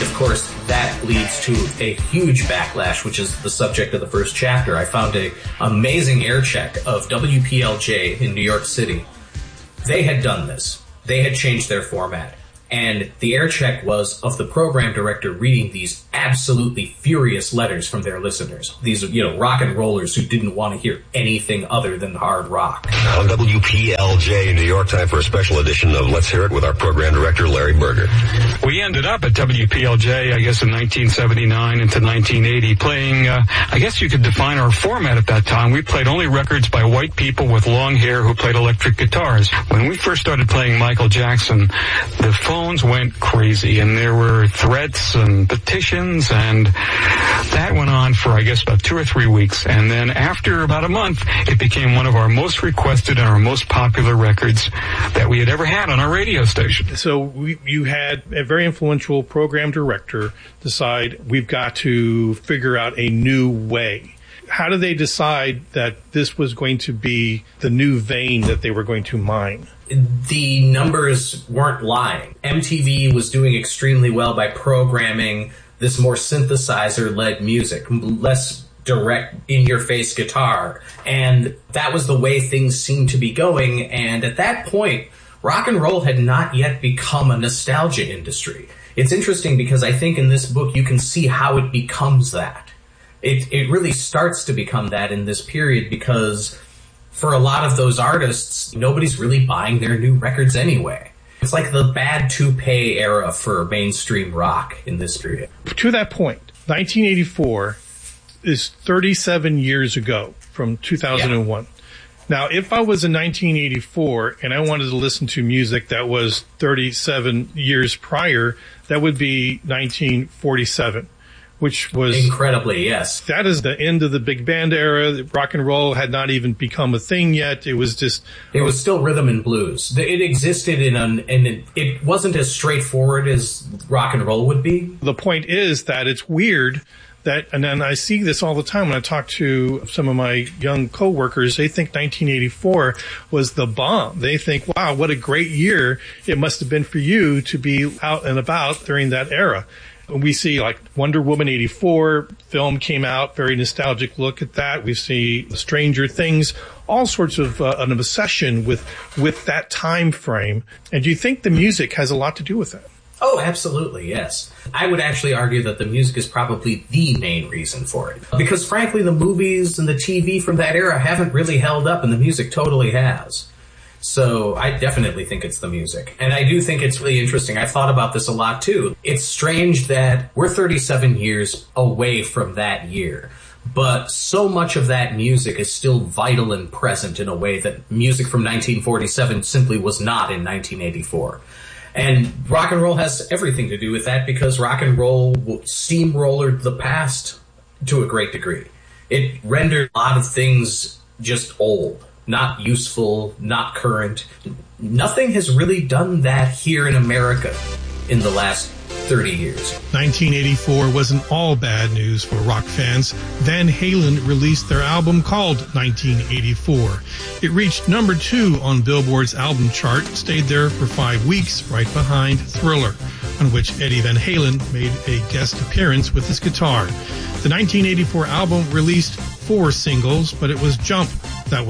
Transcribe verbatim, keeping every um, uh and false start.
And, of course, that leads to a huge backlash, which is the subject of the first chapter. I found an amazing air check of W P L J in New York City. They had done this. They had changed their format. And the air check was of the program director reading these absolutely furious letters from their listeners. These, you know, rock and rollers who didn't want to hear anything other than hard rock. On W P L J in New York, time for a special edition of Let's Hear It with our program director, Larry Berger. We ended up at W P L J, I guess, in nineteen seventy-nine into nineteen eighty, playing, uh, I guess you could define our format at that time. We played only records by white people with long hair who played electric guitars. When we first started playing Michael Jackson, the phone phones went crazy, and there were threats and petitions, and that went on for, I guess, about two or three weeks. And then after about a month, it became one of our most requested and our most popular records that we had ever had on our radio station. So we, you had a very influential program director decide we've got to figure out a new way. How did they decide that this was going to be the new vein that they were going to mine? The numbers weren't lying. M T V was doing extremely well by programming this more synthesizer-led music, less direct, in-your-face guitar. And that was the way things seemed to be going. And at that point, rock and roll had not yet become a nostalgia industry. It's interesting because I think in this book you can see how it becomes that. It it really starts to become that in this period because for a lot of those artists, nobody's really buying their new records anyway. It's like the bad toupee era for mainstream rock in this period. To that point, nineteen eighty-four is thirty-seven years ago from two thousand one. Yeah. Now, if I was in nineteen eighty-four and I wanted to listen to music that was thirty-seven years prior, that would be nineteen forty-seven. Which was incredibly, yes. That is the end of the big band era. Rock and roll had not even become a thing yet. It was just... It was still rhythm and blues. It existed in an... And it, it wasn't as straightforward as rock and roll would be. The point is that it's weird that... And then I see this all the time when I talk to some of my young coworkers. They think nineteen eighty-four was the bomb. They think, wow, what a great year it must have been for you to be out and about during that era. We see like Wonder Woman eighty-four film came out, very nostalgic look at that. We see Stranger Things, all sorts of uh, an obsession with with that time frame. And do you think the music has a lot to do with that? Oh, absolutely, yes. I would actually argue that the music is probably the main reason for it. Because frankly, the movies and the T V from that era haven't really held up, and the music totally has. So I definitely think it's the music. And I do think it's really interesting. I've thought about this a lot, too. It's strange that we're thirty-seven years away from that year, but so much of that music is still vital and present in a way that music from nineteen forty-seven simply was not in nineteen eighty-four. And rock and roll has everything to do with that because rock and roll steamrollered the past to a great degree. It rendered a lot of things just old. Not useful, not current. Nothing has really done that here in America in the last thirty years. nineteen eighty-four wasn't all bad news for rock fans. Van Halen released their album called nineteen eighty-four. It reached number two on Billboard's album chart, stayed there for five weeks, right behind Thriller, on which Eddie Van Halen made a guest appearance with his guitar. The nineteen eighty-four album released four singles, but it was Jump that was